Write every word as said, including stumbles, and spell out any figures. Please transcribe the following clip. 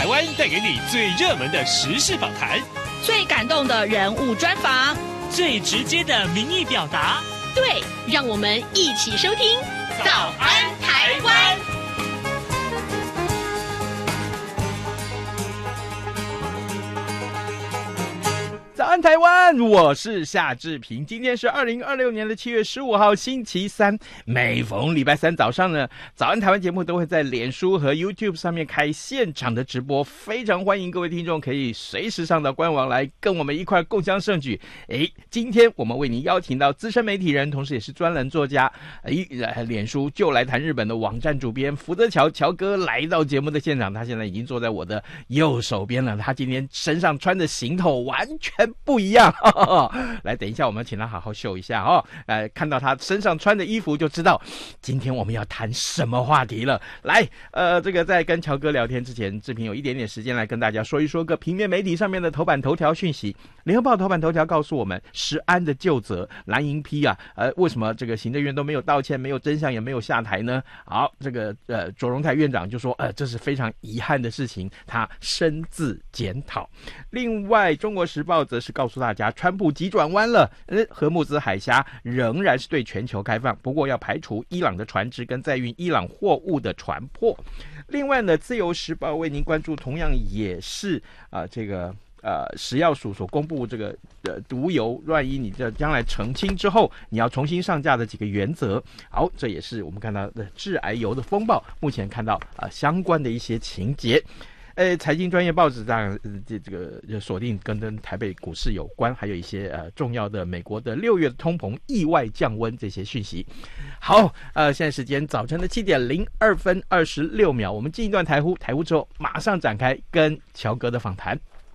台湾带给你最热门的时事访谈， 最感动的人物专访， 最直接的民意表达。 对，让我们一起收听早安台湾。 早安台湾，我是夏志平。今天是二零二六年的七月十五号，星期三。每逢礼拜三早上呢，早安台湾节目都会在脸书和 YouTube 上面开现场的直播，非常欢迎各位听众可以随时上到官网来跟我们一块共襄盛举。诶，今天我们为您邀请到资深媒体人，同时也是专栏作家，诶，脸书就来谈日本的网站主编福泽乔乔哥来到节目的现场，他现在已经坐在我的右手边了。他今天身上穿的行头完全不一样，呵呵，来，等一下我们请他好好秀一下哦。呃，看到他身上穿的衣服就知道今天我们要谈什么话题了。来，呃，这个在跟乔哥聊天之前，志平有一点点时间来跟大家说一说个平面媒体上面的头版头条讯息。联合报头版头条告诉我们，食安的究责，蓝营批啊，呃，为什么这个行政院都没有道歉，没有真相，也没有下台呢？好，这个呃卓荣泰院长就说，呃，这是非常遗憾的事情，他深自检讨。另外，中国时报则是告诉大家，川普急转弯了，呃，荷木兹海峡仍然是对全球开放，不过要排除伊朗的船只跟载运伊朗货物的船舶。另外呢，自由时报为您关注，同样也是啊、呃，这个。呃，食药署所公布这个呃毒油，万一你这将来澄清之后，你要重新上架的几个原则。好，这也是我们看到的致癌油的风暴，目前看到啊、呃、相关的一些情节。呃，财经专业报纸当然、呃、这这个锁定跟跟台北股市有关，还有一些呃重要的美国的六月的通膨意外降温这些讯息。好，呃，现在时间早晨的七点零二分二十六秒，我们进一段台呼，台呼之后马上展开跟乔哥的访谈。